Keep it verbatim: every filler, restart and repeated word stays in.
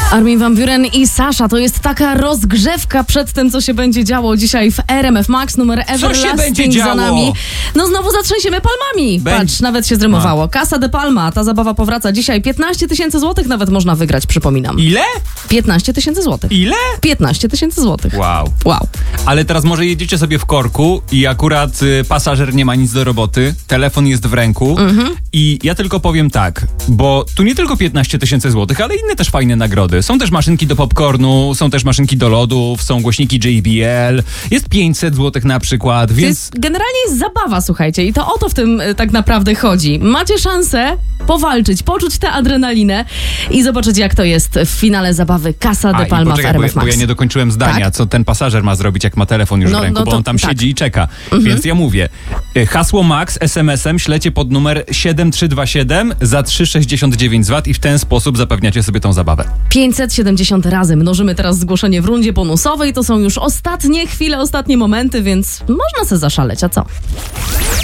Armin van Buuren i Sasha, to jest taka rozgrzewka przed tym, co się będzie działo dzisiaj w R M F Max. Numer Everlasting się będzie za działo? nami. No znowu zatrzęsiemy palmami. Bę- Patrz, nawet się zrymowało. Casa de Palma, ta zabawa powraca dzisiaj. piętnaście tysięcy złotych nawet można wygrać, przypominam. Ile? piętnaście tysięcy złotych. Ile? piętnaście tysięcy złotych. Wow. Wow. Ale teraz może jedziecie sobie w korku i akurat y, pasażer nie ma nic do roboty, telefon jest w ręku Mhm. i ja tylko powiem tak, bo tu nie tylko piętnaście tysięcy złotych, ale inne też fajne nagrody. Są też maszynki do popcornu, są też maszynki do lodów, są głośniki J B L, jest pięćset złotych na przykład, To więc... jest, generalnie jest zabawa, słuchajcie, i to o to w tym y, tak naprawdę chodzi. Macie szansę powalczyć, poczuć tę adrenalinę i zobaczyć, jak to jest w finale zabawy Casa A, de i Palma poczekaj, w R M bo, F bo Max. ja nie dokończyłem zdania, Tak? co ten pasażer ma zrobić, jak ma telefon już No, w ręku, no bo to on tam tak. siedzi i czeka. Mhm. Więc ja mówię, y, hasło Max es em esem ślecie pod numer siedem trzy dwa siedem za trzy sześćdziesiąt dziewięć złotych i w ten sposób zapewniacie sobie tą zabawę. pięćset siedemdziesiąt razy mnożymy teraz zgłoszenie w rundzie bonusowej. To są już ostatnie chwile, ostatnie momenty, więc można se zaszaleć, a co?